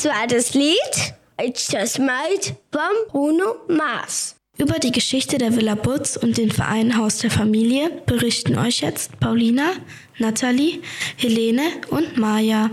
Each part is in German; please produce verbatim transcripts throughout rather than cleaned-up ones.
Das war das Lied It's Just Might von Bruno Mars. Über die Geschichte der Villa Butz und den Verein Haus der Familie berichten euch jetzt Paulina, Nathalie, Helene und Maja.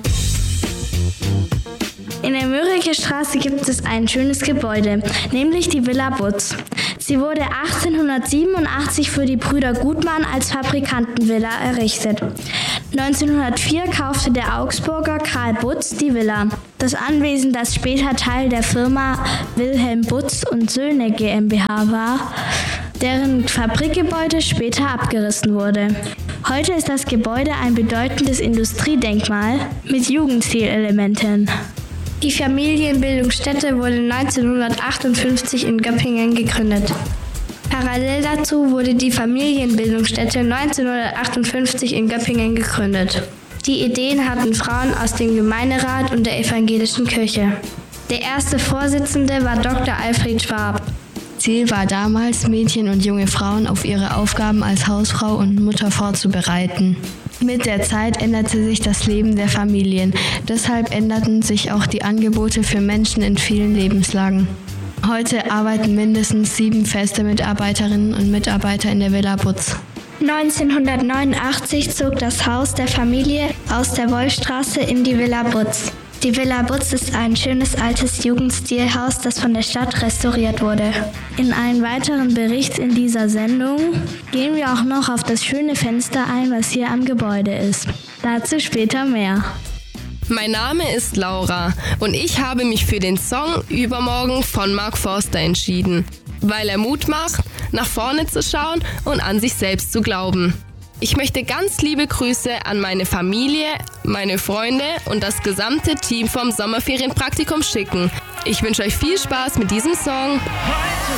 In der Mörike Straße gibt es ein schönes Gebäude, nämlich die Villa Butz. Sie wurde achtzehnhundertsiebenundachtzig für die Brüder Gutmann als Fabrikantenvilla errichtet. neunzehnhundertvier kaufte der Augsburger Karl Butz die Villa. Das Anwesen, das später Teil der Firma Wilhelm Butz und Söhne GmbH war, deren Fabrikgebäude später abgerissen wurde. Heute ist das Gebäude ein bedeutendes Industriedenkmal mit Jugendstilelementen. Die Familienbildungsstätte wurde neunzehnhundertachtundfünfzig in Göppingen gegründet. Parallel dazu wurde die Familienbildungsstätte neunzehnhundertachtundfünfzig in Göppingen gegründet. Die Ideen hatten Frauen aus dem Gemeinderat und der evangelischen Kirche. Der erste Vorsitzende war Doktor Alfred Schwab. Ziel war damals, Mädchen und junge Frauen auf ihre Aufgaben als Hausfrau und Mutter vorzubereiten. Mit der Zeit änderte sich das Leben der Familien. Deshalb änderten sich auch die Angebote für Menschen in vielen Lebenslagen. Heute arbeiten mindestens sieben feste Mitarbeiterinnen und Mitarbeiter in der Villa Butz. neunzehnhundertneunundachtzig zog das Haus der Familie aus der Wollstraße in die Villa Butz. Die Villa Butz ist ein schönes altes Jugendstilhaus, das von der Stadt restauriert wurde. In einem weiteren Bericht in dieser Sendung gehen wir auch noch auf das schöne Fenster ein, was hier am Gebäude ist. Dazu später mehr. Mein Name ist Laura und ich habe mich für den Song Übermorgen von Mark Forster entschieden, weil er Mut macht, nach vorne zu schauen und an sich selbst zu glauben. Ich möchte ganz liebe Grüße an meine Familie, meine Freunde und das gesamte Team vom Sommerferienpraktikum schicken. Ich wünsche euch viel Spaß mit diesem Song.